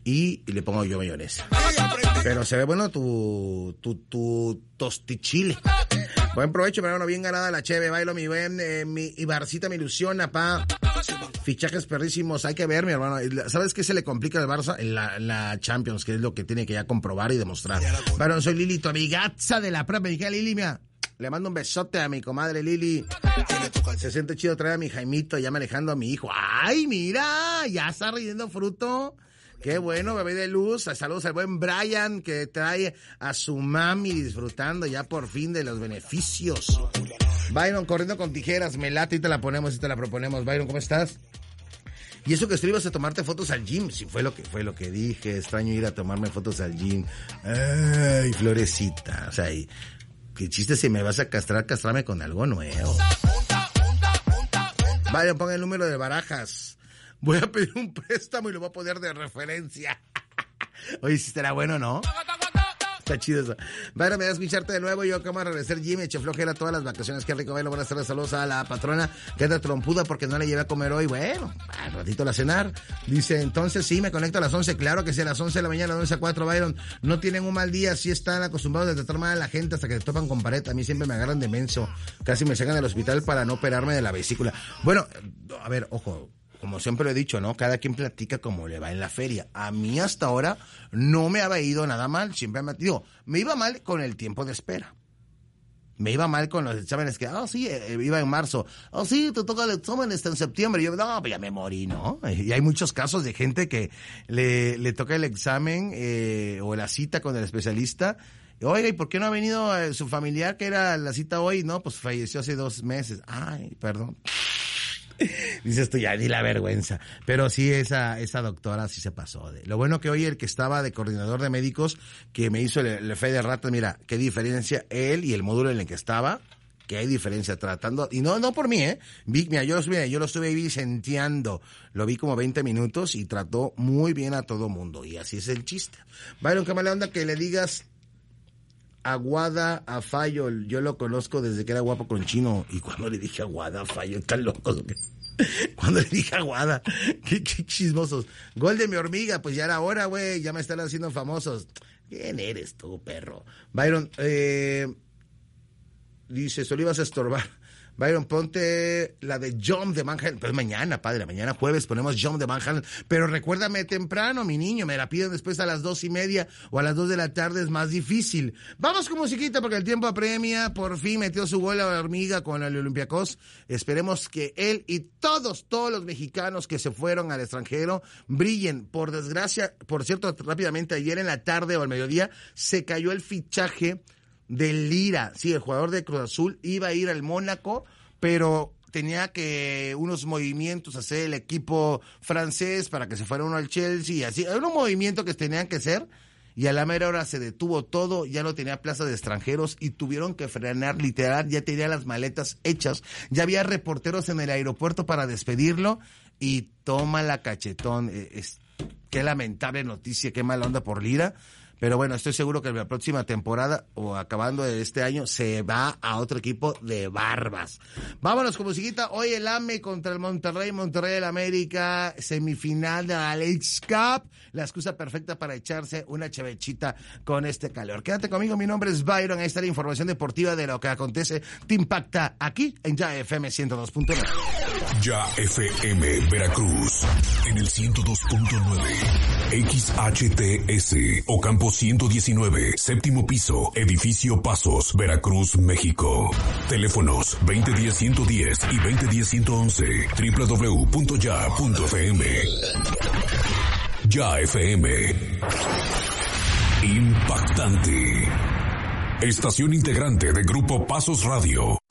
y le pongo yo mayonesa. Pero se ve bueno tu tostichile. Buen provecho, pero no bien ganada la cheve, bailo mi buen, mi Ibarcita me ilusiona, pa. Fichajes perrísimos, hay que ver, mi hermano. ¿Sabes qué se le complica al Barça? En la Champions, que es lo que tiene que ya comprobar y demostrar. Bueno, soy Lili, tu amigaza de la propia. Dije, Lili, mira, le mando un besote a mi comadre Lili. Se siente chido traer a mi Jaimito, ya manejando a mi hijo. ¡Ay, mira! Ya está riendo fruto. Qué bueno, bebé de luz. Saludos al buen Brian, que trae a su mami disfrutando ya por fin de los beneficios. Byron, corriendo con tijeras, me late y te la ponemos y te la proponemos. Byron, ¿cómo estás? Y eso que estoy, ibas a tomarte fotos al gym. Sí, fue lo que dije. Extraño ir a tomarme fotos al gym. Ay, florecita. O sea, qué chiste, si me vas a castrarme con algo nuevo. Byron, ponga el número de barajas. Voy a pedir un préstamo y lo voy a poner de referencia. Oye, si estará bueno, ¿no? Está chido eso. Bueno, me voy a escucharte de nuevo. Yo acabo de regresar, Jimmy, eché flojera todas las vacaciones. Qué rico, bailo. Buenas tardes, saludos a la patrona que anda trompuda porque no le llevé a comer hoy. Bueno, al ratito la cenar. Dice, entonces sí, me conecto a las 11. Claro que sí, a las 11 de la mañana, 11 a 4, Byron. No tienen un mal día, sí están acostumbrados a tratar mal a la gente hasta que te topan con pared. A mí siempre me agarran de menso. Casi me sacan del hospital para no operarme de la vesícula. Bueno, a ver, ojo. Como siempre lo he dicho, ¿no? Cada quien platica como le va en la feria. A mí hasta ahora no me había ido nada mal. Siempre me iba mal con el tiempo de espera. Me iba mal con los exámenes que, sí, iba en marzo. Sí, te toca el examen, está en septiembre. Y yo, no, pues ya me morí, ¿no? Y hay muchos casos de gente que le toca el examen o la cita con el especialista. Oiga, ¿y por qué no ha venido su familiar que era la cita hoy? No, pues falleció hace 2 meses. Ay, perdón. Dices tú, ya di la vergüenza. Pero sí, esa doctora sí se pasó. Lo bueno que hoy el que estaba de coordinador de médicos, que me hizo el fe de rata, mira, qué diferencia él y el módulo en el que estaba, que hay diferencia tratando, y no por mí, mira, yo lo estuve ahí vicenteando, lo vi como 20 minutos y trató muy bien a todo mundo, y así es el chiste. Byron, qué mala onda que le digas Aguada a Fallo, yo lo conozco desde que era guapo con Chino, y cuando le dije Aguada a Fallo, están locos, cuando le dije Aguada, qué chismosos. Gol de mi hormiga, pues ya era hora, güey, ya me están haciendo famosos. ¿Quién eres tú, perro? Byron, dice, solo ibas a estorbar. Byron, ponte la de Jump de Van Halen. Pues mañana, padre, mañana jueves ponemos Jump de Van Halen. Pero recuérdame temprano, mi niño, me la piden después a las 2:30 o a las 2 de la tarde, es más difícil. Vamos con musiquita porque el tiempo apremia. Por fin metió su gol a la hormiga con el Olympiacos. Esperemos que él y todos los mexicanos que se fueron al extranjero brillen. Por desgracia, por cierto, rápidamente, ayer en la tarde o al mediodía se cayó el fichaje del Lira. Sí, el jugador de Cruz Azul iba a ir al Mónaco, pero tenía que unos movimientos hacer el equipo francés para que se fuera uno al Chelsea y así. Era un movimiento que tenían que hacer y a la mera hora se detuvo todo, ya no tenía plaza de extranjeros y tuvieron que frenar, literal, ya tenía las maletas hechas, ya había reporteros en el aeropuerto para despedirlo y toma la cachetón. Qué lamentable noticia, qué mala onda por Lira. Pero bueno, estoy seguro que la próxima temporada o acabando de este año se va a otro equipo de barbas. Vámonos con musiquita. Hoy el AME contra el Monterrey del América, semifinal de la Leagues Cup. La excusa perfecta para echarse una chevechita con este calor. Quédate conmigo, mi nombre es Byron. Ahí está la información deportiva de lo que acontece, te impacta aquí en Ya FM 102.9. Ya FM Veracruz en el 102.9 XHTS Ocampo 119, séptimo piso, edificio Pasos, Veracruz, México. Teléfonos 2010-110 y 2010-111, www.ya.fm. Ya FM. Impactante. Estación integrante de Grupo Pasos Radio.